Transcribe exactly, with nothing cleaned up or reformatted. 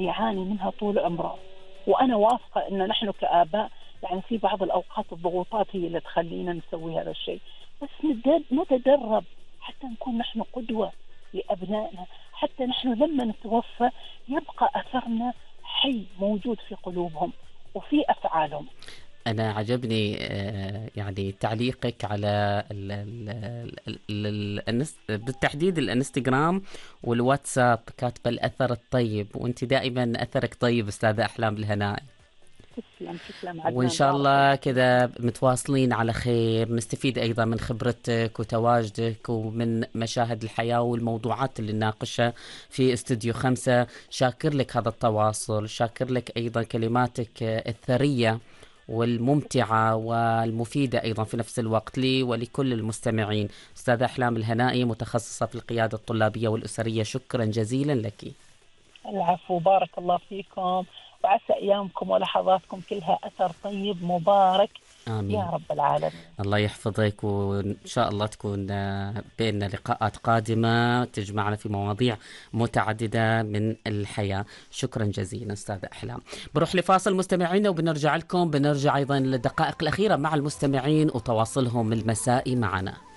يعاني منها طول عمره. وأنا واثقة أن نحن كآباء يعني في بعض الأوقات الضغوطات هي اللي تخلينا نسوي هذا الشيء، بس نتدرب حتى نكون نحن قدوة لأبنائنا، حتى نحن لما نتوفى يبقى أثرنا حي موجود في قلوبهم وفي أفعالهم. أنا عجبني يعني تعليقك على ال ال ال ال بالتحديد الانستغرام والواتساب، كاتبة الأثر الطيب، وأنت دائما أثرك طيب أستاذة أحلام الهنائي. تسلم تسلم وإن شاء الله كذا متواصلين على خير، نستفيد أيضا من خبرتك وتواجدك ومن مشاهد الحياة والموضوعات اللي نناقشها في استوديو خمسة. شاكر لك هذا التواصل، شاكر لك أيضا كلماتك الثرية والممتعة والمفيدة أيضا في نفس الوقت لي ولكل المستمعين. أستاذة أحلام الهنائي متخصصة في القيادة الطلابية والأسرية، شكرا جزيلا لك. العفو، بارك الله فيكم، وعسى أيامكم ولحظاتكم كلها أثر طيب مبارك. آمين يا رب العالمين. الله يحفظك، وإن شاء الله تكون بيننا لقاءات قادمة تجمعنا في مواضيع متعددة من الحياة. شكرا جزيلا أستاذة أحلام. بروح لفاصل مستمعينا وبنرجع لكم، بنرجع أيضا للدقائق الأخيرة مع المستمعين وتواصلهم المسائي معنا.